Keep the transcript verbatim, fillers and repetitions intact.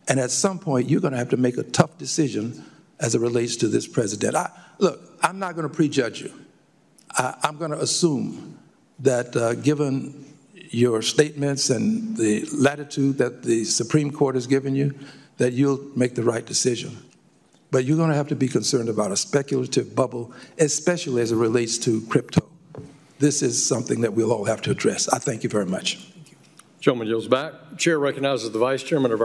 And at some point, you're going to have to make a tough decision as it relates to this president. I, look, I'm not going to prejudge you. I, I'm going to assume that uh, given your statements and the latitude that the Supreme Court has given you, that you'll make the right decision. But you're going to have to be concerned about a speculative bubble, especially as it relates to crypto. This is something that we'll all have to address. I thank you very much. Gentleman yields back. Chair recognizes the Vice Chairman of our